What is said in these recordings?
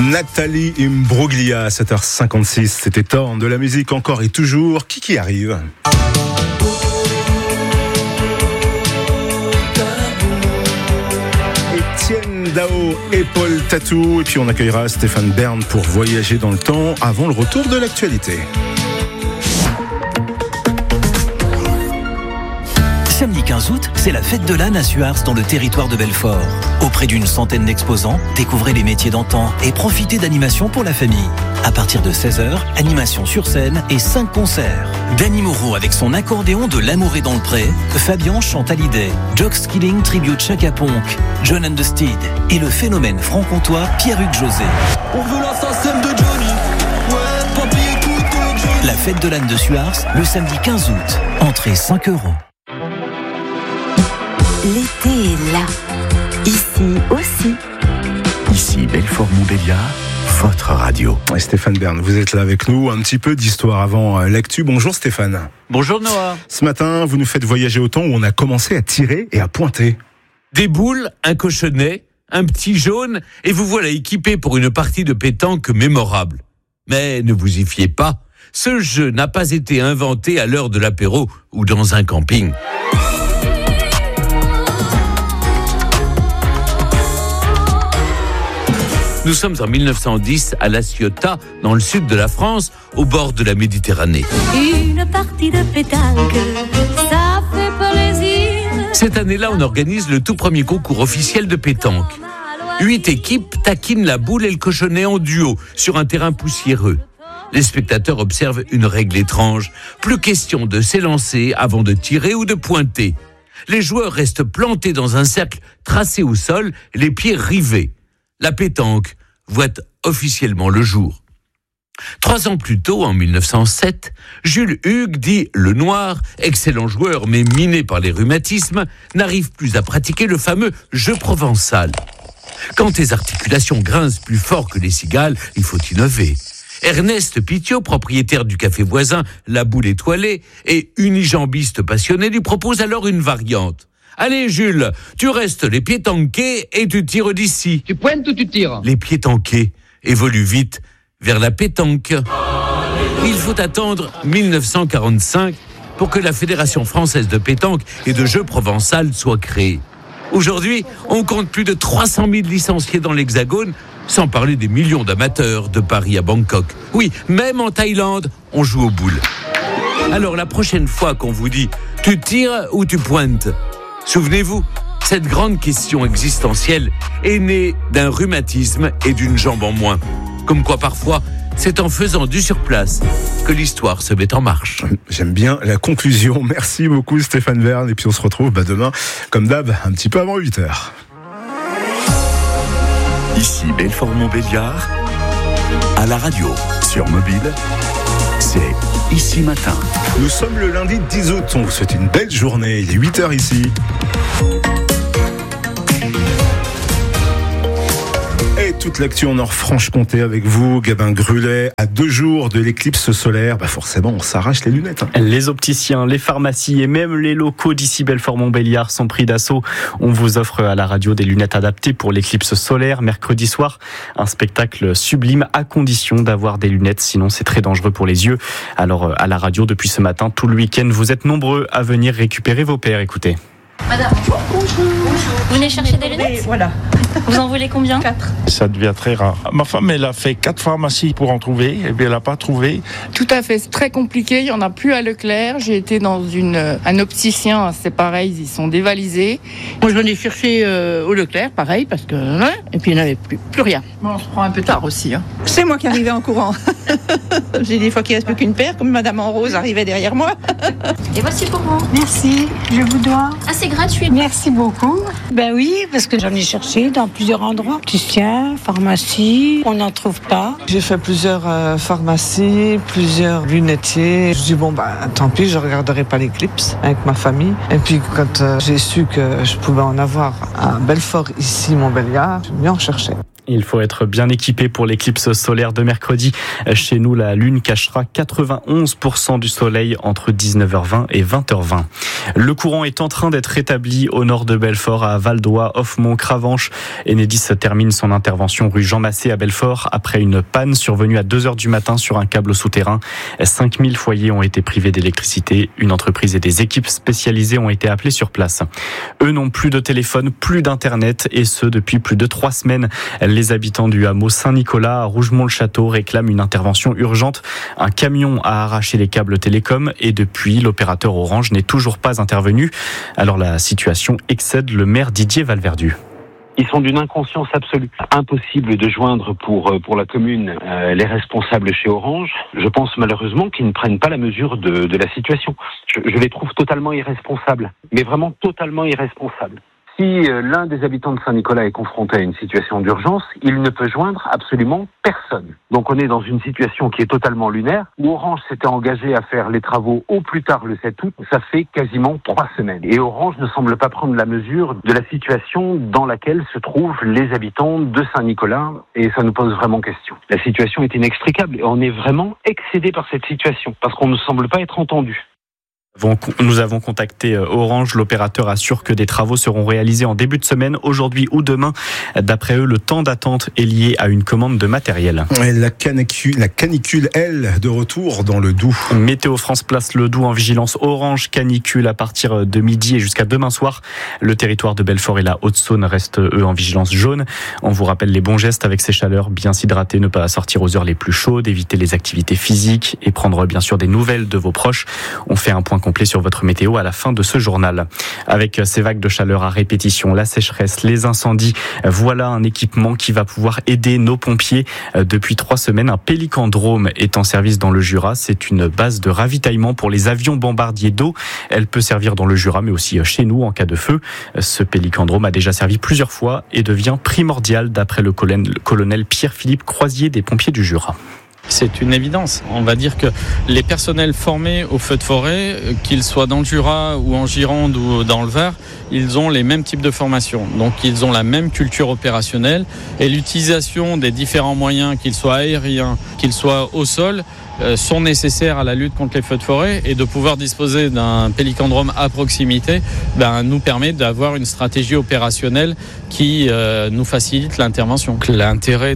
Nathalie Imbruglia, 7h56, c'était Torn, de la musique encore et toujours. Qui arrive? Étienne Dao et Paul Tatou. Et puis on accueillera Stéphane Bern pour voyager dans le temps avant le retour de l'actualité. Samedi 15 août, c'est la fête de l'âne à Suars dans le territoire de Belfort. Auprès d'une centaine d'exposants, découvrez les métiers d'antan et profitez d'animations pour la famille. À partir de 16h, animation sur scène et 5 concerts. Danny Moreau avec son accordéon de L'amour est dans le pré, Fabian chante Hallyday, Jock Skilling tribute Chaka Ponk, John and the Steed et le phénomène franc-comtois Pierre-Hugues José. On veut la SACEM de Johnny. Ouais, papy écoute Johnny. La fête de l'âne de Suars, le samedi 15 août. Entrée 5 €. L'été est là, ici aussi. Ici Belfort-Montbéliard, votre radio. Et Stéphane Bern, vous êtes là avec nous. Un petit peu d'histoire avant l'actu. Bonjour Stéphane. Bonjour Noah. Ce matin, vous nous faites voyager au temps où on a commencé à tirer et à pointer. Des boules, un cochonnet, un petit jaune, et vous voilà équipé pour une partie de pétanque mémorable. Mais ne vous y fiez pas, ce jeu n'a pas été inventé à l'heure de l'apéro ou dans un camping. Nous sommes en 1910 à La Ciotat, dans le sud de la France, au bord de la Méditerranée. Une partie de pétanque, ça fait plaisir. Cette année-là, on organise le tout premier concours officiel de pétanque. 8 équipes taquinent la boule et le cochonnet en duo sur un terrain poussiéreux. Les spectateurs observent une règle étrange. Plus question de s'élancer avant de tirer ou de pointer. Les joueurs restent plantés dans un cercle tracé au sol, les pieds rivés. La pétanque voit officiellement le jour. 3 ans plus tôt, en 1907, Jules Hugues, dit Le Noir, excellent joueur mais miné par les rhumatismes, n'arrive plus à pratiquer le fameux jeu provençal. Quand tes articulations grincent plus fort que les cigales, il faut innover. Ernest Pitiot, propriétaire du café voisin La Boule Étoilée et unijambiste passionné, lui propose alors une variante. Allez Jules, tu restes les pieds tankés et tu tires d'ici. Tu pointes ou tu tires? Les pieds tankés évoluent vite vers la pétanque. Il faut attendre 1945 pour que la Fédération française de pétanque et de jeu provençal soit créée. Aujourd'hui, on compte plus de 300 000 licenciés dans l'Hexagone, sans parler des millions d'amateurs de Paris à Bangkok. Oui, même en Thaïlande, on joue aux boules. Alors la prochaine fois qu'on vous dit « tu tires ou tu pointes ?» Souvenez-vous, cette grande question existentielle est née d'un rhumatisme et d'une jambe en moins. Comme quoi parfois, c'est en faisant du surplace que l'histoire se met en marche. J'aime bien la conclusion. Merci beaucoup Stéphane Bern. Et puis on se retrouve demain, comme d'hab, un petit peu avant 8h. Ici Belfort-Montbéliard, à la radio, sur mobile, c'est Ici Matin. Nous sommes le lundi 10 août, on vous souhaite une belle journée, il est 8h ici. Et toute l'actu en Nord-Franche-Comté avec vous, Gabin Grulet. À 2 jours de l'éclipse solaire, forcément on s'arrache les lunettes. Les opticiens, les pharmacies et même les locaux d'ici Belfort-Montbéliard sont pris d'assaut. On vous offre à la radio des lunettes adaptées pour l'éclipse solaire mercredi soir. Un spectacle sublime à condition d'avoir des lunettes, sinon c'est très dangereux pour les yeux. Alors à la radio depuis ce matin, tout le week-end, vous êtes nombreux à venir récupérer vos paires. Écoutez. Madame, bonjour. Vous venez chercher des lunettes? Oui, voilà. Vous en voulez combien? 4. Ça devient très rare. Ma femme, elle a fait 4 pharmacies pour en trouver, et puis elle n'a pas trouvé. Tout à fait, c'est très compliqué. Il n'y en a plus à Leclerc. J'ai été dans un opticien, c'est pareil, ils sont dévalisés. Moi, j'en ai cherché au Leclerc, pareil, parce que. Et puis il n'y en avait plus rien. Bon, on se prend un peu tard aussi. C'est moi qui arrivais en courant. J'ai des fois qu'il ne reste plus qu'une paire, comme Madame en rose arrivait derrière moi. Et voici pour vous. Merci, je vous dois. Ah, c'est gratuit. Merci beaucoup. Ben oui, parce que j'en ai cherché dans plusieurs endroits. Opticien, pharmacie, on n'en trouve pas. J'ai fait plusieurs pharmacies, plusieurs lunetiers. Je dis tant pis, je regarderai pas l'éclipse avec ma famille. Et puis quand j'ai su que je pouvais en avoir à Belfort, ici, Montbéliard, je suis venu en chercher. Il faut être bien équipé pour l'éclipse solaire de mercredi. Chez nous, la Lune cachera 91% du soleil entre 19h20 et 20h20. Le courant est en train d'être rétabli au nord de Belfort, à Valdoie, Offemont, Cravanche. Enedis termine son intervention rue Jean Massé à Belfort après une panne survenue à 2h du matin sur un câble souterrain. 5000 foyers ont été privés d'électricité. Une entreprise et des équipes spécialisées ont été appelées sur place. Eux n'ont plus de téléphone, plus d'internet, et ce depuis plus de 3 semaines. Les habitants du hameau Saint-Nicolas à Rougemont-le-Château réclament une intervention urgente. Un camion a arraché les câbles télécoms et depuis, l'opérateur Orange n'est toujours pas intervenu. Alors la situation excède le maire Didier Valverdu. Ils sont d'une inconscience absolue. Impossible de joindre pour la commune les responsables chez Orange. Je pense malheureusement qu'ils ne prennent pas la mesure de la situation. Je les trouve totalement irresponsables, mais vraiment totalement irresponsables. Si l'un des habitants de Saint-Nicolas est confronté à une situation d'urgence, il ne peut joindre absolument personne. Donc on est dans une situation qui est totalement lunaire, où Orange s'était engagé à faire les travaux au plus tard le 7 août. Ça fait quasiment 3 semaines. Et Orange ne semble pas prendre la mesure de la situation dans laquelle se trouvent les habitants de Saint-Nicolas, et ça nous pose vraiment question. La situation est inextricable et on est vraiment excédé par cette situation, parce qu'on ne semble pas être entendu. Nous avons contacté Orange. L'opérateur assure que des travaux seront réalisés en début de semaine, aujourd'hui ou demain. D'après eux, le temps d'attente est lié à une commande de matériel. La canicule, elle, de retour dans le Doubs. Météo France place le Doubs en vigilance orange canicule à partir de midi et jusqu'à demain soir. Le territoire de Belfort et la Haute-Saône restent, eux, en vigilance jaune. On vous rappelle les bons gestes avec ces chaleurs. Bien s'hydrater, ne pas sortir aux heures les plus chaudes, éviter les activités physiques et prendre bien sûr des nouvelles de vos proches. On fait un point complet sur votre météo à la fin de ce journal. Avec ces vagues de chaleur à répétition, la sécheresse, les incendies, voilà un équipement qui va pouvoir aider nos pompiers. Depuis 3 semaines, un pélicandrome est en service dans le Jura. C'est une base de ravitaillement pour les avions bombardiers d'eau. Elle peut servir dans le Jura, mais aussi chez nous en cas de feu. Ce pélicandrome a déjà servi plusieurs fois et devient primordial d'après le colonel Pierre-Philippe Croisier des pompiers du Jura. C'est une évidence. On va dire que les personnels formés au feu de forêt, qu'ils soient dans le Jura ou en Gironde ou dans le Var, ils ont les mêmes types de formation. Donc ils ont la même culture opérationnelle et l'utilisation des différents moyens, qu'ils soient aériens, qu'ils soient au sol, sont nécessaires à la lutte contre les feux de forêt, et de pouvoir disposer d'un pélicandrome à proximité nous permet d'avoir une stratégie opérationnelle qui nous facilite l'intervention. L'intérêt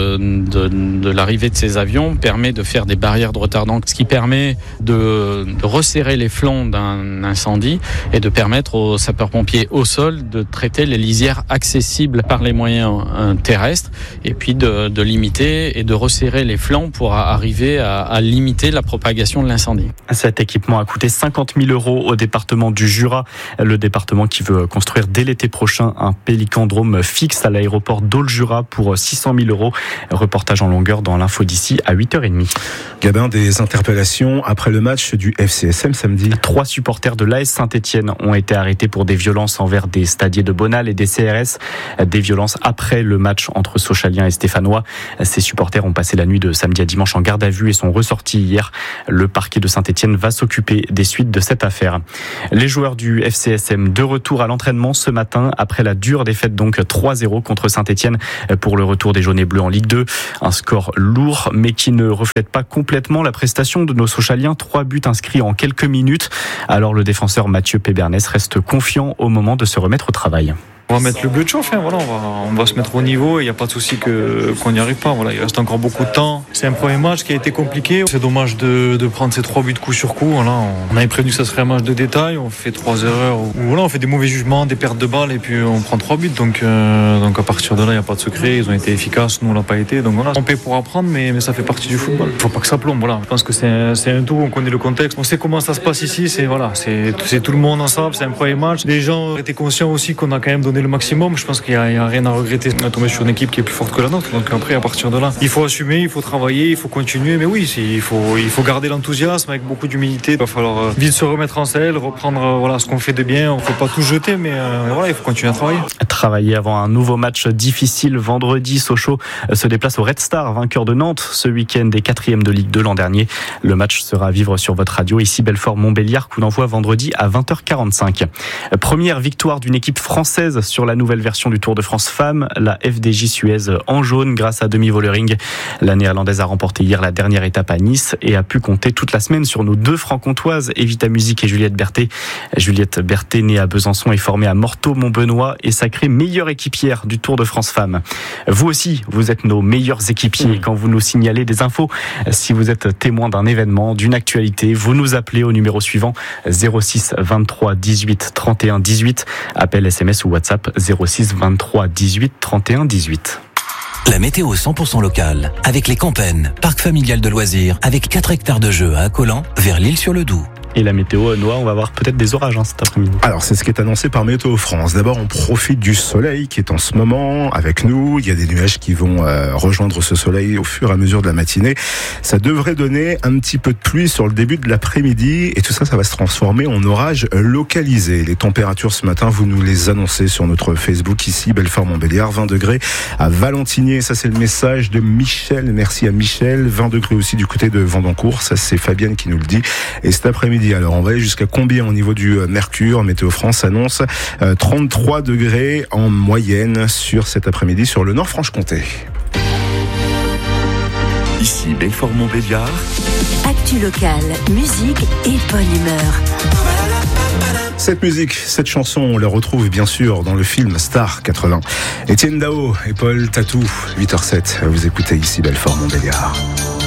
de l'arrivée de ces avions permet de faire des barrières de retardant, ce qui permet de resserrer les flancs d'un incendie et de permettre aux sapeurs-pompiers au sol de traiter les lisières accessibles par les moyens terrestres, et puis de limiter et de resserrer les flancs pour arriver à limiter la propagation de l'incendie. Cet équipement a coûté 50 000 € au département du Jura, le département qui veut construire dès l'été prochain un pélicandrome fixe à l'aéroport d'Aulx-Jura pour 600 000 €. Reportage en longueur dans l'info d'ici à 8h30. Gabin, des interpellations après le match du FCSM samedi. 3 supporters de l'AS Saint-Etienne ont été arrêtés pour des violences envers des stadiers de Bonal et des CRS. Des violences après le match entre Sochaliens et Stéphanois. Ces supporters ont passé la nuit de samedi à dimanche en garde à vue et sont ressortis hier. Le parquet de Saint-Etienne va s'occuper des suites de cette affaire. Les joueurs du FCSM de retour à l'entraînement ce matin après la dure défaite donc 3-0 contre Saint-Etienne pour le retour des jaunes et bleus en Ligue 2. Un score lourd mais qui ne reflète pas complètement la prestation de nos Sochaliens. 3 buts inscrits en quelques minutes. Alors le défenseur Mathieu Pébernes reste confiant au moment de se remettre au travail. On va mettre le bleu de chauffe, voilà, on va se mettre au niveau, il n'y a pas de souci qu'on n'y arrive pas. Voilà, il reste encore beaucoup de temps. C'est un premier match qui a été compliqué. C'est dommage de prendre ces 3 buts coup sur coup. Voilà, on avait prévenu que ça serait un match de détail. On fait 3 erreurs. Voilà, on fait des mauvais jugements, des pertes de balles et puis on prend 3 buts. Donc à partir de là, il n'y a pas de secret. Ils ont été efficaces, nous on l'a pas été. Donc voilà, on paie pour apprendre, mais ça fait partie du football. Il ne faut pas que ça plombe. Voilà, je pense que c'est un tout. On connaît le contexte. On sait comment ça se passe ici. C'est tout le monde ensemble. C'est un premier match. Les gens étaient conscients aussi qu'on a quand même donné le maximum. Je pense qu'il n'y a rien à regretter. On est tombé sur une équipe qui est plus forte que la nôtre. Donc après, à partir de là, il faut assumer, il faut travailler, il faut continuer. Mais oui, il faut garder l'enthousiasme avec beaucoup d'humilité. Il va falloir vite se remettre en selle, reprendre ce qu'on fait de bien. Il ne faut pas tout jeter, mais il faut continuer à travailler. Travailler avant un nouveau match difficile vendredi. Sochaux se déplace au Red Star, vainqueur de Nantes ce week-end et 4e de Ligue 2 l'an dernier. Le match sera à vivre sur votre radio. Ici Belfort Montbéliard, coup d'envoi vendredi à 20h45. Première victoire d'une équipe française sur la nouvelle version du Tour de France Femmes, la FDJ Suez en jaune grâce à Demi Vollering. La néerlandaise a remporté hier la dernière étape à Nice et a pu compter toute la semaine sur nos deux franc-comtoises, Evita Music et Juliette Berthet. Juliette Berthet, née à Besançon, est formée à Morteau-Mont-Benoît et sacrée meilleure équipière du Tour de France Femmes. Vous aussi, vous êtes nos meilleurs équipiers quand vous nous signalez des infos. Si vous êtes témoin d'un événement, d'une actualité, vous nous appelez au numéro suivant 06 23 18 31 18. Appel, SMS ou WhatsApp 06 23 18 31 18. La météo 100% locale avec les Campennes, parc familial de loisirs avec 4 hectares de jeux à Accolan vers l'Île-sur-le-Doubs. Et la météo, Noah, on va avoir peut-être des orages cet après-midi. Alors, c'est ce qui est annoncé par Météo France. D'abord, on profite du soleil qui est en ce moment avec nous. Il y a des nuages qui vont rejoindre ce soleil au fur et à mesure de la matinée. Ça devrait donner un petit peu de pluie sur le début de l'après-midi. Et tout ça, ça va se transformer en orage localisé. Les températures ce matin, vous nous les annoncez sur notre Facebook ici, Belfort-Montbéliard. 20 degrés à Valentinier. Ça, c'est le message de Michel. Merci à Michel. 20 degrés aussi du côté de Vendancourt. Ça, c'est Fabienne qui nous le dit. Et cet après-midi, alors on va aller jusqu'à combien au niveau du mercure? Météo France annonce 33 degrés en moyenne sur cet après-midi sur le Nord-Franche-Comté. Ici Belfort-Montbéliard. Actu locale, musique et bonne humeur. Cette musique, cette chanson, on la retrouve bien sûr dans le film Star 80. Étienne Dao et Paul Tatou, 8h07. Vous écoutez ici Belfort-Montbéliard.